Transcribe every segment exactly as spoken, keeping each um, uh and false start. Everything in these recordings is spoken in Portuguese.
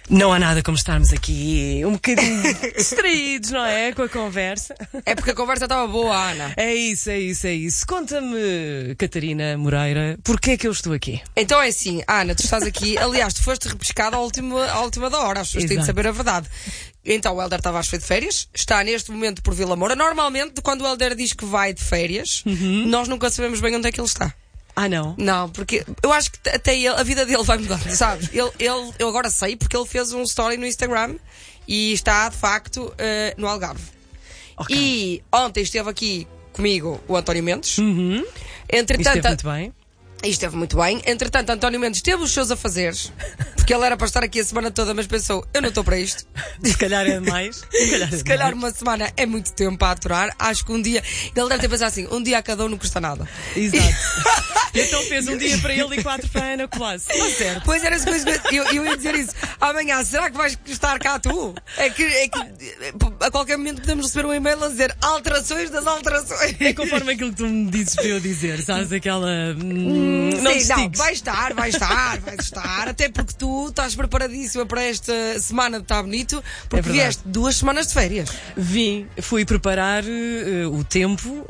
Não há nada como estarmos aqui um bocadinho distraídos, não é? Com a conversa. É porque a conversa estava boa, Ana. É isso, é isso, é isso. Conta-me, Catarina Moreira, porquê é que eu estou aqui? Então é assim, Ana, tu estás aqui. Aliás, tu foste repescada à última, à última da hora. As pessoas têm de saber a verdade. Então o Hélder Tavares foi de férias, está neste momento por Vila Moura. Normalmente, quando o Hélder diz que vai de férias, uhum. nós nunca sabemos bem onde é que ele está. Ah, não? Não, porque eu acho que até ele, a vida dele vai mudar, sabes? Ele, ele, eu agora sei porque ele fez um story no Instagram e está, de facto, uh, no Algarve. Okay. E ontem esteve aqui comigo o António Mendes. Uhum. Entretanto, esteve muito bem. E esteve muito bem. Entretanto, António Mendes teve os seus afazeres, porque ele era para estar aqui a semana toda, mas pensou, eu não estou para isto. Se calhar é demais. Se calhar, é Se calhar demais. Uma semana é muito tempo para aturar. Acho que um dia, ele deve ter pensado assim, um dia a cada um não custa nada. Exato. Então fez um dia para ele e quatro para a Ana Colasso. Está certo. Pois era as coisas que eu, eu ia dizer isso. Amanhã, será que vais estar cá tu? É que, é que a qualquer momento podemos receber um e-mail a dizer alterações das alterações. É conforme aquilo que tu me dizes para eu dizer, sabes? Aquela. Hum, não, sim, não, vai estar, vai estar, vai estar. Até porque tu estás preparadíssima para esta semana de Tá Bonito, porque é vieste duas semanas de férias. Vim, fui preparar uh, o tempo uh,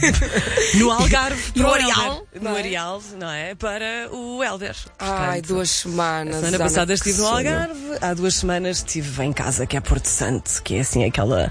no Algarve, no Areal, no não é? Areal, não é? Para o Hélder. Ai, duas semanas. A semana Ana, passada estive no sonho. Algarve, há duas semanas estive em casa, que é Porto Santo, que é assim aquela.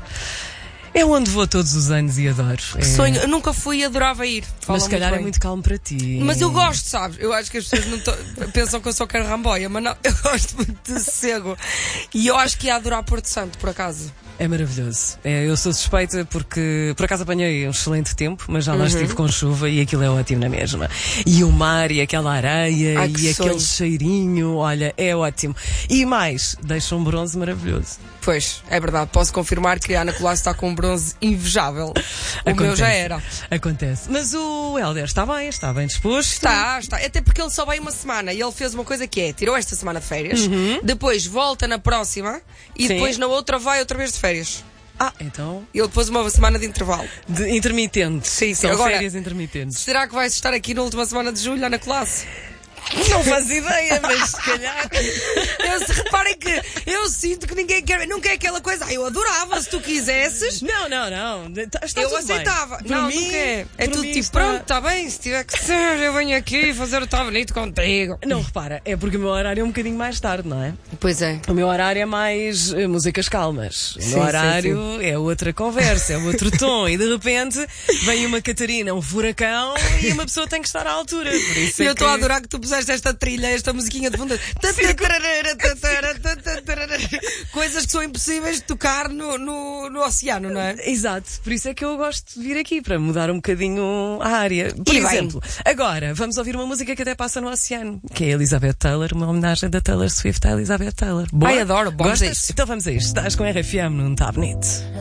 É onde vou todos os anos e adoro. Que é... sonho, eu nunca fui e adorava ir. Fala mas se calhar muito é muito calmo para ti. Mas eu gosto, sabes? Eu acho que as pessoas não to... pensam que eu sou caramboia, mas não, eu gosto muito de sossego. E eu acho que ia adorar Porto Santo, por acaso. É maravilhoso. É, eu sou suspeita porque por acaso apanhei um excelente tempo, mas já lá uhum. estive com chuva e aquilo é ótimo na mesma. E o mar e aquela areia Ai, e aquele sonho. cheirinho, olha, é ótimo. E mais, deixa um bronze maravilhoso. Pois, é verdade. Posso confirmar que a Ana Colasso está com um bronze invejável. O Acontece. meu já era. Acontece. Mas o Hélder está bem, está bem disposto. Está, está. Até porque ele só veio uma semana e ele fez uma coisa que é, tirou esta semana de férias, uhum. depois volta na próxima e Sim. depois na outra vai outra vez de férias. Ah, então. Ele depois uma semana de intervalo. De intermitente. Sim, sim. São Agora, férias intermitentes. Será que vais estar aqui na última semana de julho, Ana Colasso? Não faço ideia, mas se calhar. Eu, se reparem que eu sinto que ninguém quer. Não quer aquela coisa. Ah, eu adorava se tu quisesses. Não, não, não. Está eu tudo aceitava. Bem. Não, mim, nunca é. É tudo tipo, está... pronto, está bem. Se tiver que ser, eu venho aqui fazer o Tá Bonito contigo. Não, repara, é porque o meu horário é um bocadinho mais tarde, não é? Pois é. O meu horário é mais uh, músicas calmas. O sim, meu horário sim, sim. é outra conversa, é outro tom. E de repente vem uma Catarina, um furacão, e uma pessoa tem que estar à altura. Por isso e é eu estou que... a adorar que tu puseste esta trilha, esta musiquinha de fundo. Coisas que são impossíveis de tocar no, no, no oceano, não é? Exato, por isso é que eu gosto de vir aqui, para mudar um bocadinho a área. Por e exemplo, bem. agora vamos ouvir uma música que até passa no oceano, que é Elizabeth Taylor, uma homenagem da Taylor Swift à Elizabeth Taylor. Boa? Ai, adoro, vamos a Gostas? isto. Então vamos a isto. Estás com R F M, não está bonito?